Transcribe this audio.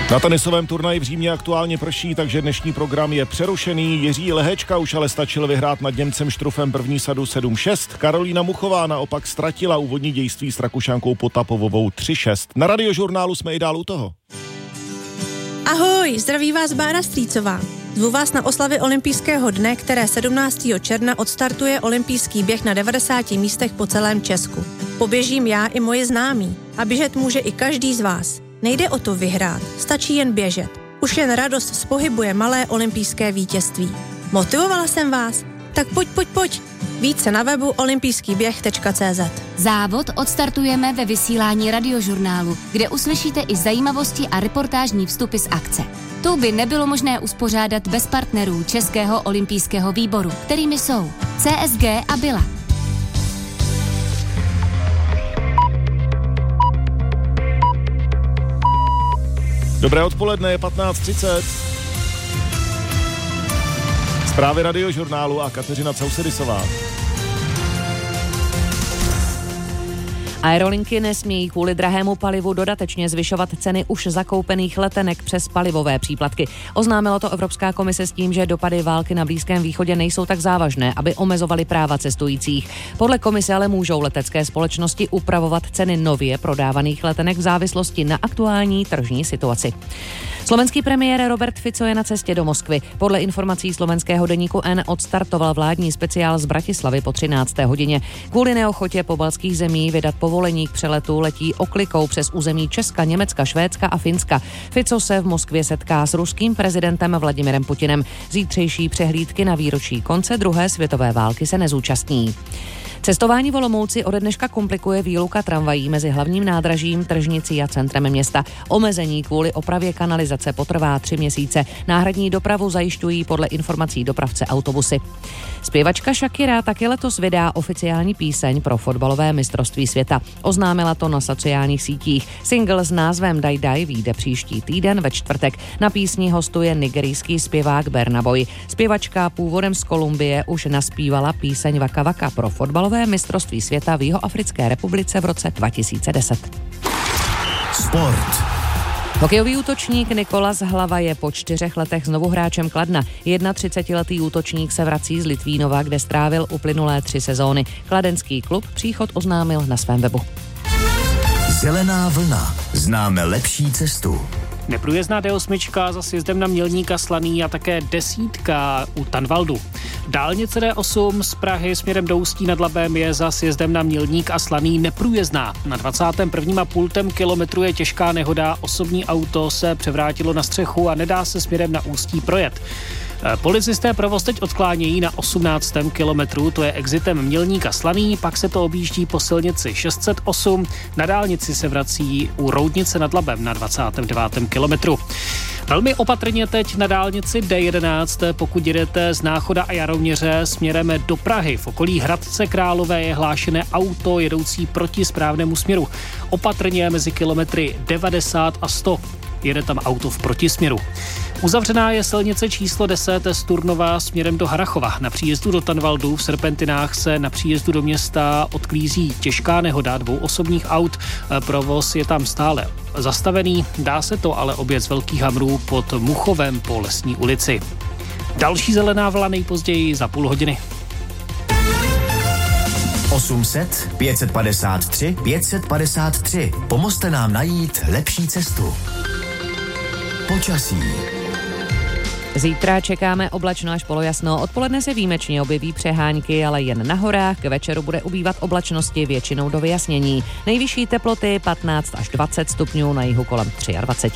Na tenisovém turnaji v Římě aktuálně prší, takže dnešní program je přerušený. Jiří Lehečka už ale stačil vyhrát nad Němcem Štrufem první sadu 7-6. Karolína Muchová naopak ztratila úvodní dějství s Rakušankou Potapovovou 3-6. Na Radiožurnálu jsme i dál u toho. Ahoj, zdraví vás Bára Strýcová. Zvu vás na oslavy olympijského dne, které 17. června odstartuje olympijský běh na 90 místech po celém Česku. Poběžím já i moje známí a běžet může i každý z vás. Nejde o to vyhrát, stačí jen běžet. Už jen radost z pohybu je malé olympijské vítězství. Motivovala jsem vás? Tak pojď. Více na webu olympijskýběh.cz. Závod odstartujeme ve vysílání Radiožurnálu, kde uslyšíte i zajímavosti a reportážní vstupy z akce. To by nebylo možné uspořádat bez partnerů Českého olympijského výboru, kterými jsou CSG a Bila. Dobré odpoledne, je 15:30. Zprávy Radiožurnálu a Kateřina Causedisová. Aerolinky nesmějí kvůli drahému palivu dodatečně zvyšovat ceny už zakoupených letenek přes palivové příplatky. Oznámila to Evropská komise s tím, že dopady války na Blízkém východě nejsou tak závažné, aby omezovaly práva cestujících. Podle komise ale můžou letecké společnosti upravovat ceny nově prodávaných letenek v závislosti na aktuální tržní situaci. Slovenský premiér Robert Fico je na cestě do Moskvy. Podle informací slovenského deníku N odstartoval vládní speciál z Bratislavy po 13. hodině. Kvůli neochotě pobaltských zemí vydat povolení k přeletu letí oklikou přes území Česka, Německa, Švédska a Finska. Fico se v Moskvě setká s ruským prezidentem Vladimirem Putinem. Zítřejší přehlídky na výročí konce druhé světové války se nezúčastní. Cestování v Olomouci ode dneška komplikuje výluka tramvají mezi hlavním nádražím, tržnicí a centrem města. Omezení kvůli opravě kanalizace potrvá 3 měsíce. Náhradní dopravu zajišťují podle informací dopravce autobusy. Zpěvačka Shakira také letos vydá oficiální píseň pro fotbalové mistrovství světa. Oznámila to na sociálních sítích. Single s názvem Dai Dai vyjde příští týden ve čtvrtek. Na písni hostuje nigerijský zpěvák Burna Boy. Zpěvačka původem z Kolumbie už naspívala píseň Waka Waka pro fotbalové mistrovství světa v Jihoafrické republice v roce 2010. Sport. Hokejový útočník Nikolas Hlava je po 4 letech znovu hráčem Kladna. 31letý útočník se vrací z Litvínova, kde strávil uplynulé 3 sezóny. Kladenský klub příchod oznámil na svém webu. Zelená vlna. Známe lepší cestu. Neprůjezdná D8 za sjezdem na Mělníka Slaný a také 10 u Tanvaldu. Dálnice D8 z Prahy směrem do Ústí nad Labem je za sjezdem na Mělník a Slaný neprůjezdná. Na 21,5 kilometru je těžká nehoda, osobní auto se převrátilo na střechu a nedá se směrem na Ústí projet. Policisté provoz teď odklánějí na 18. kilometru, to je exitem Mělníka Slaný, pak se to objíždí po silnici 608, na dálnici se vrací u Roudnice nad Labem na 29. kilometru. Velmi opatrně teď na dálnici D11, pokud jedete z Náchoda a Jaroměře směrem do Prahy. V okolí Hradce Králové je hlášené auto jedoucí proti správnému směru. Opatrně mezi kilometry 90 a 100. Jede tam auto v protisměru. Uzavřená je silnice číslo 10 z Turnova směrem do Harrachova. Na příjezdu do Tanvaldu v Serpentinách se na příjezdu do města odklízí těžká nehoda 2 osobních aut. Provoz je tam stále zastavený, dá se to ale objet z velkých hamrů pod Muchovem po Lesní ulici. Další zelená vlna nejpozději za půl hodiny. 800 553 553. Pomozte nám najít lepší cestu. Počasí. Zítra čekáme oblačno až polojasno. Odpoledne se výjimečně objeví přehánky, ale jen na horách. K večeru bude ubývat oblačnosti, většinou do vyjasnění. Nejvyšší teploty 15 až 20 stupňů, na jihu kolem 23.